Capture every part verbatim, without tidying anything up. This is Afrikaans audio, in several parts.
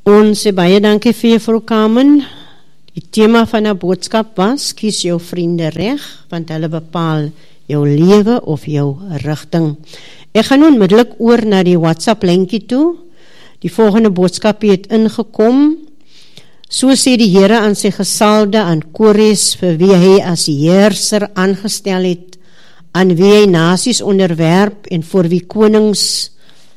Ons sê baie dankie vir juffrou Carmen. Die tema van haar boodskap was, kies jou vriende reg, want hulle bepaal jou lewe of jou rigting. Ek gaan onmiddellik oor na die WhatsApp linkie toe. Die volgende boodskap het ingekom. So sê die Here aan sy gesalde, aan Kores, vir wie hy as heerser aangestel het, aan wie hy nasies onderwerp en voor wie konings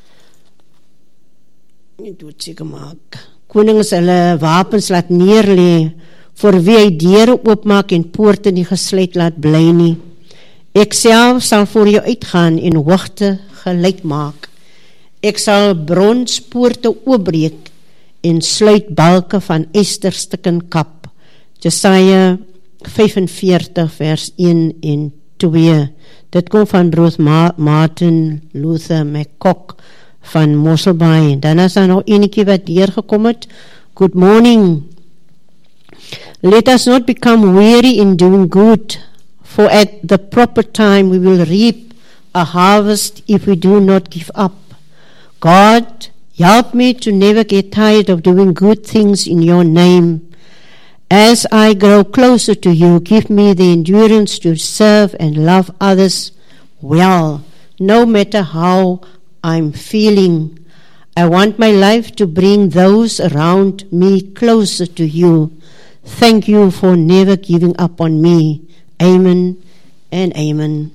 doet sy gemaak, konings hulle wapens laat neerlee, voor wie hy deure oopmaak en poorte nie gesluit laat bly nie. Ek self sal voor jou uitgaan en hoogte gelyk maak. Ek sal bronspoorte oopbreek en sluit balke van esterstukken kap. Jesaja vyfenveertig vers een en twee. Dit kom van broer Ma Martin Luther McCock van Mosselbaai. Dan is daar nog enetjie wat deurgekom het. Good morning. Let us not become weary in doing good, for at the proper time we will reap a harvest if we do not give up. God, help me to never get tired of doing good things in your name. As I grow closer to you, give me the endurance to serve and love others well, no matter how I'm feeling. I want my life to bring those around me closer to you. Thank you for never giving up on me. Amen and amen.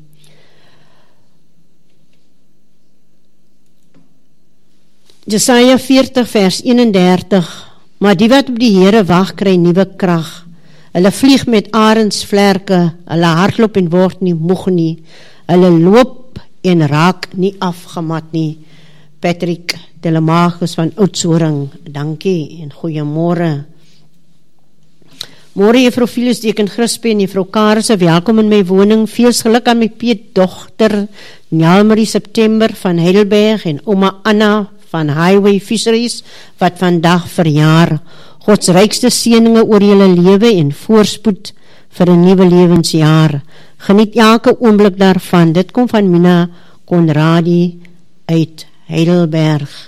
Jesaja veertig vers eenendertig. Maar die wat op die Here wag, kry nuwe krag. Hulle vlieg met arendsvlerke, hulle hardloop en word nie moeg nie. Hulle loop en raak nie afgemat nie. Patrick Delemagus van Oudtshoorn, dankie en goeiemôre. Môre juffrou Phyllis Deken Grispe en juffrou Karse, welkom in my woning. Veel geluk aan my peetdogter Njalmarie September van Heidelberg en oma Anna van Highway Fisheries, wat vandag verjaar. Gods rykste seëninge oor julle lewe en voorspoed vir 'n nuwe lewensjaar. Geniet elke oomblik daarvan. Dit kom van Mina Konradi uit Heidelberg.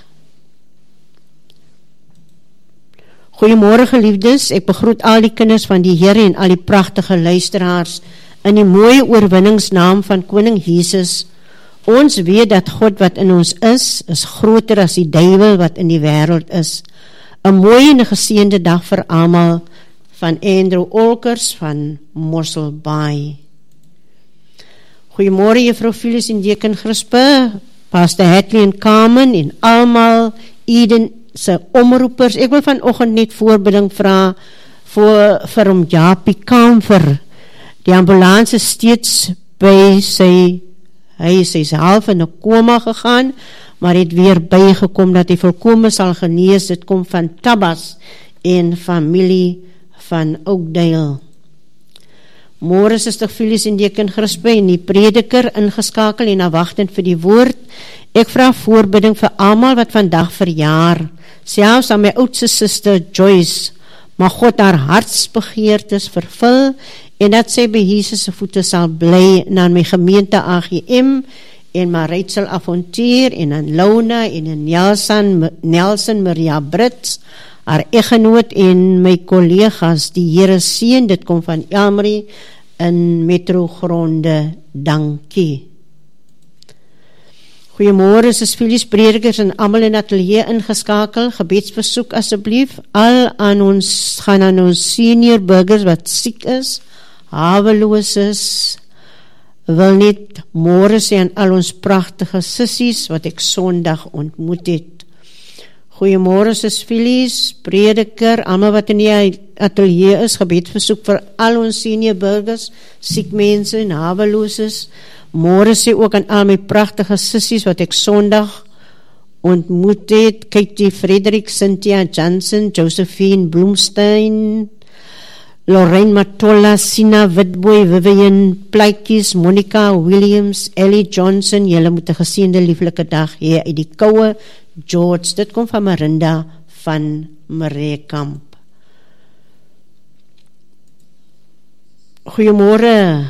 Goeiemôre geliefdes, ek begroet al die kinders van die Here en al die pragtige luisteraars in die mooie oorwinningsnaam van Koning Jesus. Ons weet dat God wat in ons is, is groter as die duiwel wat in die wêreld is. 'n Mooie en geseënde dag vir almal, van Andrew Olkers van Mosselbaai. Goeiemôre juffrou Phyllis en Deken Grispe, Pastor Hatley en Carmen en almal Eden se omroepers. Ek wil vanoggend net voorbidding vra vir vir hom Japie Kamfer. Die ambulans is steeds by sy hy is sy half in 'n koma gegaan, maar het weer bygekom dat hy volkome sal genees. Dit kom van Tabas en familie van Oakdale. Môre Suster Phyllis en Deken Grispe en die prediker ingeskakel en afwagtend vir die woord. Ek vra voorbidding vir almal wat vandag verjaar, selfs aan my oudste suster Joyce. Mag God haar hartsbegeertes vervul en dat sy by Jesus se voete sal bly, en aan my gemeente A G M en Maritzel Avontuur en aan Lona en aan Nelson, Nelson Maria Brits, haar eggenoot en my kollegas, die Here seën. Dit kom van Elmarie in Metro Gronde, dankie. Goeiemôre, is Phyllis predikers en almal in atelier ingeskakel. Gebedsversoek asseblief. Al aan ons gaan aan ons senior burgers wat siek is, haweloos is. Wil net môre sê aan al ons pragtige sissies wat ek Sondag ontmoet het. Goeiemôre, is Phyllis prediker, almal wat in die atelier is. Gebedsversoek vir al ons senior burgers, siek mense en haweloos is. Môre sê ook aan al my pragtige sissies wat ek Sondag ontmoet het. Katie Frederik, Cynthia Johnson, Josephine Bloemstein, Lorraine Matolla, Sina Witboy, Vivian Pleitjies, Monica Williams, Ellie Johnson. Julle moet 'n geseënde lieflike dag hê uit die koue George. Dit kom van Marinda van Mareekamp. Goeiemôre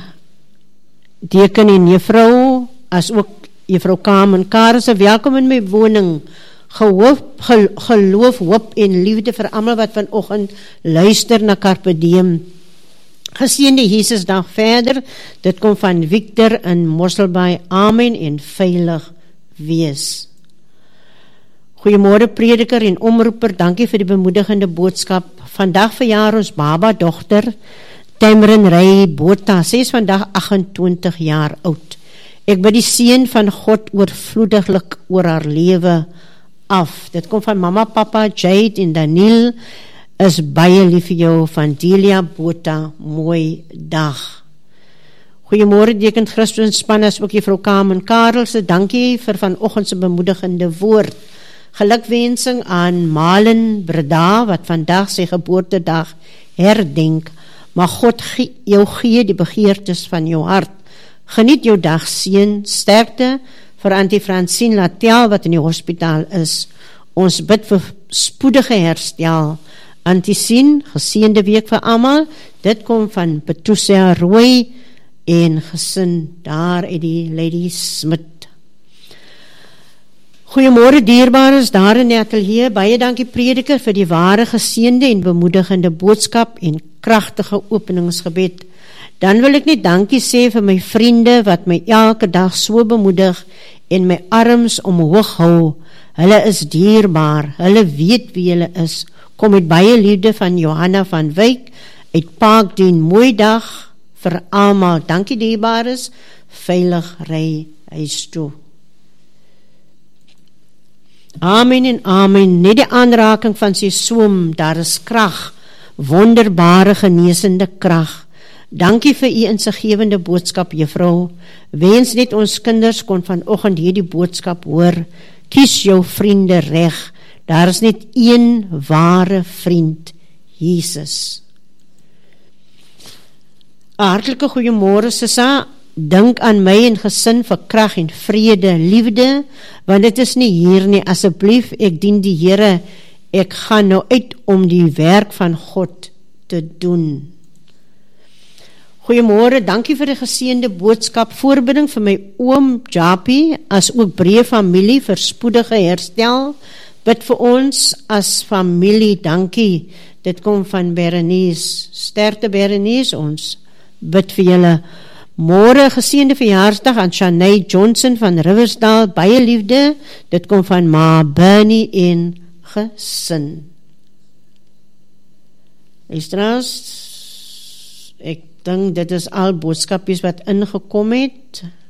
Deken en juffrou, as ook juffrou Carmen Karse, welkom in my woning. Geloof, gel, geloof, hoop en liefde vir almal wat vanoggend luister na Carpe Diem. Geseënde Jesus dag verder, dit kom van Victor in Mosselbaai, amen en veilig wees. Goeiemôre prediker en omroeper, dankie vir die bemoedigende boodskap. Vandag verjaar ons baba dogter, Tamrin Ray Botha, sy is vandag agt-en-twintig jaar oud. Ek bid die seën van God oorvloediglik oor haar lewe af. Dit kom van mama, papa, Jade en Daniel, is baie lief vir jou, van Delia Botha, mooi dag. Goeiemôre Deken Christus span, as ook juffrou Carmen Karelse, dankie vir vanoggend se bemoedigende woord. Gelukwensing aan Malen Breda, wat vandag sy geboortedag herdenk. Mag God ge jou gee die begeertes van jou hart. Geniet jou dag, seën, sterkte vir Auntie Francine Latel, wat in die hospitaal is. Ons bid vir spoedige herstel. Auntie Sien, geseënde week vir almal. Dit kom van Petusia Rooi en gesin daar uit die Lady Smith. Goeiemôre dierbares daar in die atelier. Baie dankie prediker vir die ware geseënde en bemoedigende boodskap en kragtige openingsgebed. Dan wil ek net dankie sê vir my vriende wat my elke dag so bemoedig en my arms omhoog hou. Hulle is dierbaar, hulle weet wie hulle is. Kom met baie liefde van Johanna van Wyk uit Parkdien. Mooi dag vir almal. Dankie dierbares, veilig ry huis toe. Amen en amen. Net die aanraking van sy soem, daar is krag, wonderbare genesende krag. Dankie vir u insiggewende boodskap, juffrou. Wens net ons kinders kon vanoggend hierdie boodskap hoor. Kies jou vriende reg. Daar is net een ware vriend, Jesus. Hartlike goeiemôre, Sissa. Dink aan my en gesin vir krag en vrede, liefde, want dit is nie hier nie. Asseblief, ek dien die Here. Ek gaan nou uit om die werk van God te doen. Goeiemôre, dankie vir die geseënde boodskap, voorbidding vir my oom Japie, as ook breë familie vir spoedige herstel. Bid vir ons as familie, dankie. Dit kom van Berenice. Sterkte Berenice, ons bid vir julle. Môre geseënde verjaarsdag aan Shanae Johnson van Riversdale, baie liefde. Dit kom van ma Bernie en gesin. Luisteraars, ek dink dit is al boodskapies wat ingekom het.